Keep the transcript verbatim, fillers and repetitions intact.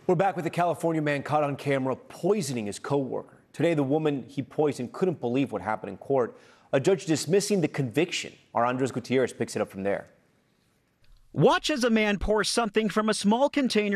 We're back with the California man caught on camera poisoning his coworker. Today, the woman he poisoned couldn't believe what happened in court. A judge dismissing the conviction. Our Andres Gutierrez picks it up from there. Watch as a man pours something from a small container